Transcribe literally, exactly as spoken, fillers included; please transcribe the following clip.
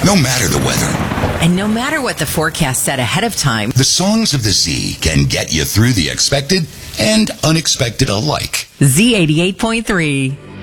no matter the weather. And no matter what the forecast said ahead of time, the songs of the Z can get you through the expected and unexpected alike. Z eighty-eight point three.